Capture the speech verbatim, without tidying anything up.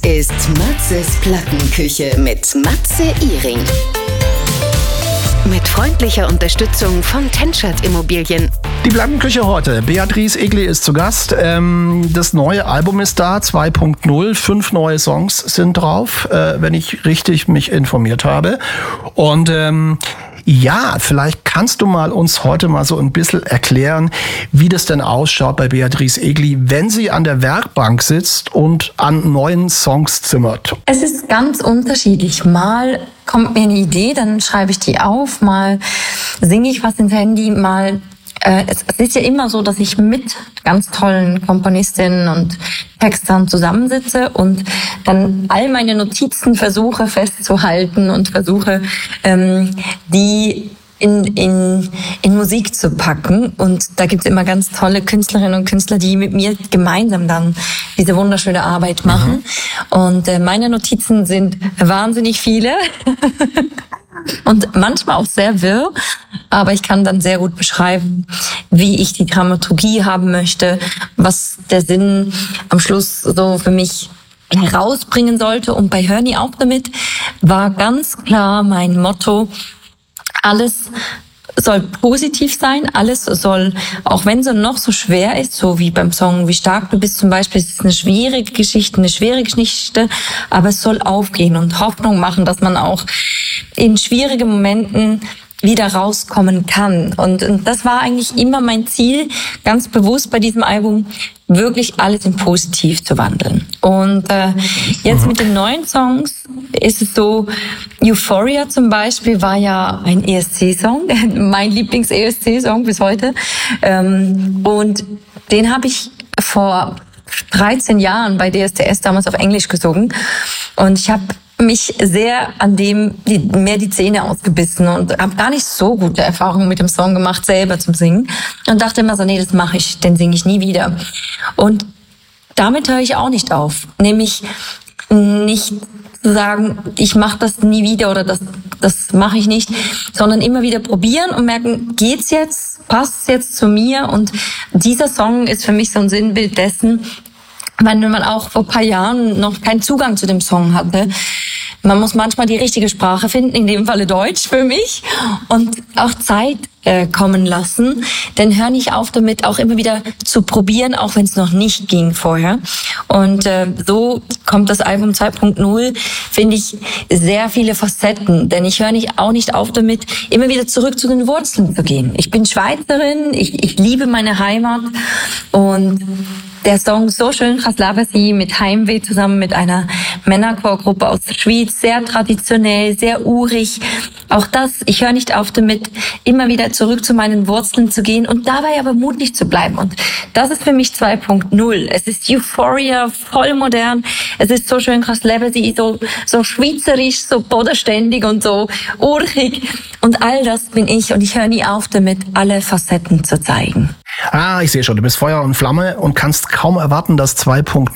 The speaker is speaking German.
ist Matzes Plattenküche mit Matze Ihring. Mit freundlicher Unterstützung von Tenschert Immobilien. Die Plattenküche heute. Beatrice Egli ist zu Gast. Ähm, das neue Album ist da, zwei Punkt null. Fünf neue Songs sind drauf, äh, wenn ich richtig mich informiert habe. Und ähm, ja, vielleicht kannst du mal uns heute mal so ein bisschen erklären, wie das denn ausschaut bei Beatrice Egli, wenn sie an der Werkbank sitzt und an neuen Songs zimmert. Es ist ganz unterschiedlich. Mal kommt mir eine Idee, dann schreibe ich die auf, mal singe ich was ins Handy, mal äh, es, es ist ja immer so, dass ich mit ganz tollen Komponistinnen und Textern zusammensitze und dann all meine Notizen versuche festzuhalten und versuche, ähm, die in, in, in Musik zu packen. Und da gibt's immer ganz tolle Künstlerinnen und Künstler, die mit mir gemeinsam dann diese wunderschöne Arbeit machen. Mhm. Und äh, meine Notizen sind wahnsinnig viele und manchmal auch sehr wirr, aber ich kann dann sehr gut beschreiben, wie ich die Dramaturgie haben möchte, was der Sinn am Schluss so für mich herausbringen sollte. Und bei Hör nie auf damit war ganz klar mein Motto: Alles soll positiv sein, alles soll, auch wenn es noch so schwer ist, so wie beim Song Wie stark du bist zum Beispiel, es ist eine schwierige Geschichte, eine schwere Geschichte, aber es soll aufgehen und Hoffnung machen, dass man auch in schwierigen Momenten wieder rauskommen kann. Und, und das war eigentlich immer mein Ziel, ganz bewusst bei diesem Album, wirklich alles in positiv zu wandeln. Und äh, jetzt mit den neuen Songs ist es so, Euphoria zum Beispiel war ja ein E S C-Song, mein Lieblings-E S C-Song bis heute. Ähm, und den habe ich vor dreizehn Jahren bei D S D S damals auf Englisch gesungen. Und ich habe mich sehr an dem die, mehr die Zähne ausgebissen und habe gar nicht so gute Erfahrungen mit dem Song gemacht, selber zum Singen. Und dachte immer so, nee, das mache ich, den singe ich nie wieder. Und damit höre ich auch nicht auf. Nämlich nicht zu sagen, ich mache das nie wieder oder das, das mache ich nicht, sondern immer wieder probieren und merken, geht's jetzt, passt's jetzt zu mir? Und dieser Song ist für mich so ein Sinnbild dessen, wenn man auch vor ein paar Jahren noch keinen Zugang zu dem Song hatte. Man muss manchmal die richtige Sprache finden, in dem Falle Deutsch für mich, und auch Zeit äh, kommen lassen. Denn hör nicht auf damit, auch immer wieder zu probieren, auch wenn es noch nicht ging vorher. Und äh, so kommt das Album zwei Punkt null, finde ich, sehr viele Facetten. Denn ich höre nicht, auch nicht auf damit, immer wieder zurück zu den Wurzeln zu gehen. Ich bin Schweizerin, ich, ich liebe meine Heimat, und der Song So schön Chaslabasi mit Heimweh zusammen mit einer Männerchorgruppe aus der Schweiz, sehr traditionell, sehr urig. Auch das, ich höre nicht auf damit, immer wieder zurück zu meinen Wurzeln zu gehen und dabei aber mutig zu bleiben. Und das ist für mich zwei Punkt null. Es ist Euphoria, voll modern. Es ist So schön Chaslabasi, so, so schweizerisch, so bodenständig und so urig. Und all das bin ich, und ich höre nie auf damit, alle Facetten zu zeigen. Ah, ich sehe schon, du bist Feuer und Flamme und kannst kaum erwarten, dass zwei Punkt